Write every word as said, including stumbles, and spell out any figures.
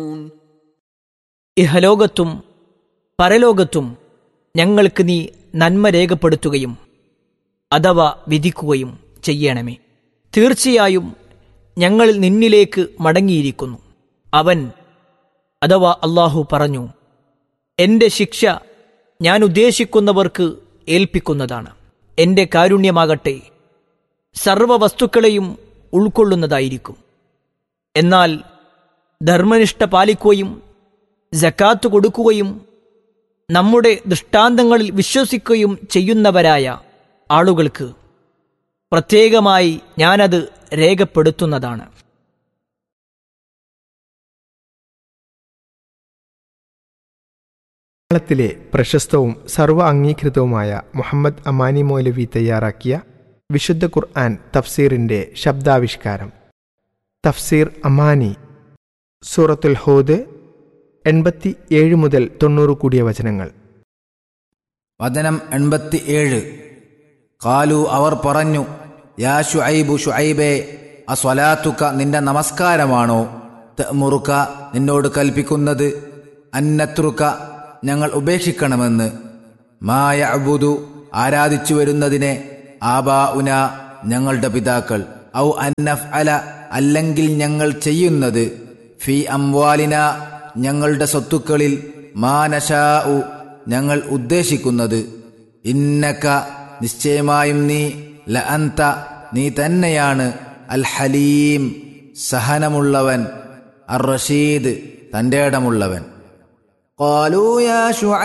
ഇഹലോകത്തും പരലോകത്തും ഞങ്ങൾക്ക് നീ നന്മ രേഖപ്പെടുത്തുകയും അഥവാ വിധിക്കുകയും ചെയ്യണമേ. തീർച്ചയായും ഞങ്ങൾ നിന്നിലേക്ക് മടങ്ങിയിരിക്കുന്നു. അവൻ അഥവാ അല്ലാഹു പറഞ്ഞു, എൻ്റെ ശിക്ഷ ഞാൻ ഉദ്ദേശിക്കുന്നവർക്ക് ഏൽപ്പിക്കുന്നതാണ്. എൻ്റെ കാരുണ്യമാകട്ടെ സർവ വസ്തുക്കളെയും ഉൾക്കൊള്ളുന്നതായിരിക്കും. എന്നാൽ ധർമ്മനിഷ്ഠ പാലിക്കുകയും സക്കാത്ത് കൊടുക്കുകയും നമ്മുടെ ദൃഷ്ടാന്തങ്ങളിൽ വിശ്വസിക്കുകയും ചെയ്യുന്നവരായ ആളുകൾക്ക് പ്രത്യേകമായി ഞാനത് രേഖപ്പെടുത്തുന്നതാണ്. മലയാളത്തിലെ പ്രശസ്തവും സർവ അംഗീകൃതവുമായ മുഹമ്മദ് അമാനി മൗലവി തയ്യാറാക്കിയ വിശുദ്ധ ഖുർആൻ തഫ്സീറിൻ്റെ ശബ്ദാവിഷ്കാരം. തഫ്സീർ അമാനി. സൂറത്തുൽ ഹൂദ് എൺപത്തി ഏഴ് മുതൽ തൊണ്ണൂറ് കൂടിയ വചനങ്ങൾ. വചനം എൺപത്തി ഏഴ്. ഖാലു അവർ പറഞ്ഞു, യാ ശുഐബു ശുഐബേ, അസ്വലാത്തുക നിന്റെ നമസ്കാരമാണോ, തഅ്മുറുക നിന്നോട് കൽപ്പിക്കുന്നത്, അന്നത്രുക ഞങ്ങൾ ഉപേക്ഷിക്കണമെന്ന്, മാ യഅ്ബുദു ആരാധിച്ചു വരുന്നതിനെ, ആബാഉന ഞങ്ങളുടെ പിതാക്കൾ, ഔ അന്നഫ്അല അല്ലെങ്കിൽ ഞങ്ങൾ ചെയ്യുന്നത്, ഫി അംവാലിന ഞങ്ങളുടെ സ്വത്തുക്കളിൽ, മാ നശാഉ ഞങ്ങൾ ഉദ്ദേശിക്കുന്നത്, ഇന്നക നിശ്ചയമായും നീ, ലഅന്ത നീ തന്നെയാണ്, അൽ ഹലീം സഹനമുള്ളവൻ, അർ റഷീദ് തന്റെ ഇടമുള്ളവൻ. ഖാലൂ യാ ശുഐബ്